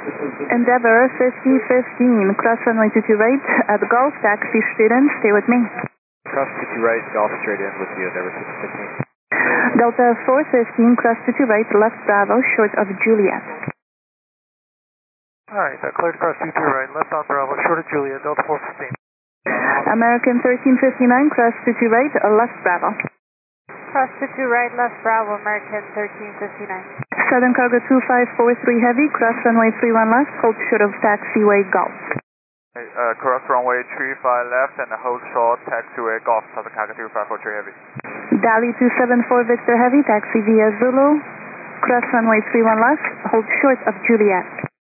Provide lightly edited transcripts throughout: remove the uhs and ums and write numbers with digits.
Endeavor 5015, cross runway 22 right at Golf, taxi straight in, stay with me. Cross 22 right, Golf straight in with you, Endeavor 5015. Delta 415, cross 22 right, left Bravo, short of Juliet. Alright, cleared cross 22 right, left on Bravo, short of Juliet, Delta 415. American 1359, cross 22 right, left Bravo. Cross 22 right, left Bravo, American 1359. Southern Cargo 2543 Heavy, cross runway 31 left, hold short of taxiway Golf. Cross runway 35 left and hold short, taxiway Golf, Southern Cargo 2543 Heavy. Dali 274 Victor Heavy, taxi via Zulu, cross runway 31 left, hold short of Juliet.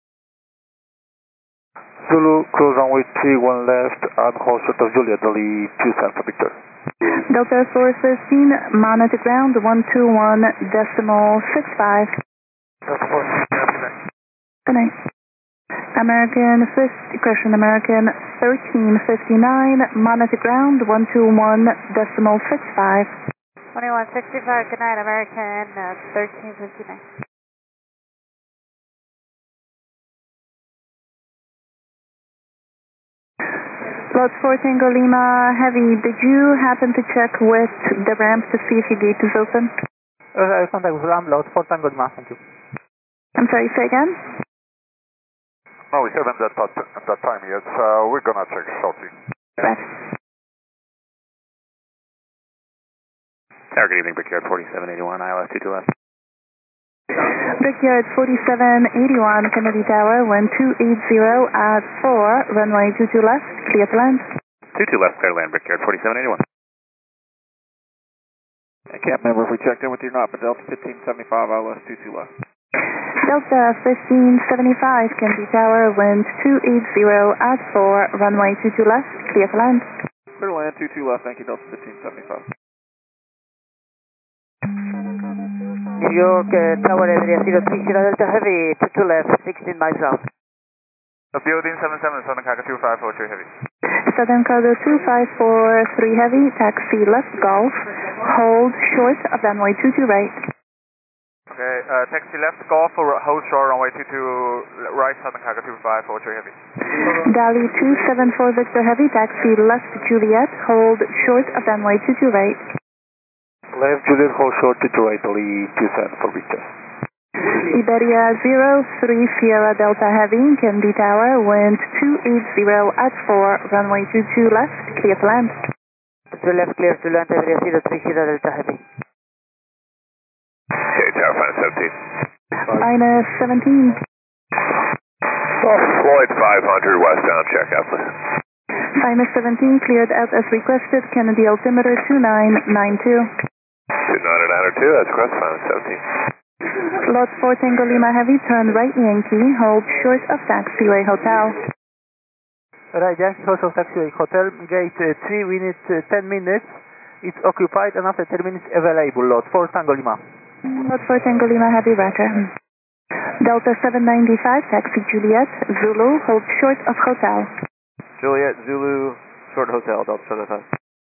Zulu, cross runway 31 left and hold short of Juliet, Dali 27 for Victor. Delta 415, monitor ground 121.65. Delta 415, Good night. American 1359, monitor ground 121.65. 2165, good night, American 1359. Load 4 Tango Lima Heavy, did you happen to check with the ramp to see if your gate is open? Contact with ramp, load 4 Tango Lima, thank you. I'm sorry, say again? No, we haven't at that time yet, we're gonna check shortly. Right. Tower, good evening, Brickyard 4781, ILS 22 left. Brickyard 4781, Kennedy Tower, wind 280 at 4, runway 22 left, clear to land. 22 left, clear to land, Brickyard 4781. I can't remember if we checked in with you or not, but Delta 1575, ILS 22 left. Delta 1575, Kennedy Tower, wind 280 at 4, runway 22 left, clear to land. Clear to land, 22 left, thank you, Delta 1575. New York Tower area 030 Delta Heavy, 22 left, 16 miles out. Building 77, Southern Cargo 2543 Heavy. Southern Cargo 2543 Heavy, taxi left Golf, hold short of runway 22 right. Okay, taxi left Golf, hold short runway 22 right, Southern Cargo 2543 Heavy. Dali 274 Victor Heavy, taxi left Juliet, hold short of runway 22 right. Left Juliet, hold short to right, Dali 27 for Victor. Iberia 03 Sierra Delta Heavy, Kennedy Tower, wind 280 at 4, runway 22 left, clear to land. 22 left, clear to land, area 030 Delta Heavy. Okay, Tower, Minus 17. Floyd 500, westbound, check out, please. Minus 17, cleared out as requested, Kennedy altimeter 2992. 2992, that's cross, minus 17. Lot 4 Tango Lima Heavy, turn right Yankee, hold short of taxiway hotel. Right, Yankee, hold short taxiway hotel, gate 3, we need 10 minutes. It's occupied and after 10 minutes available, Lot 4 Tango Lima. Lot 4 Tango Lima Heavy, roger. Delta 795, taxi Juliet, Zulu, hold short of hotel. Juliet, Zulu, short hotel, Delta 75.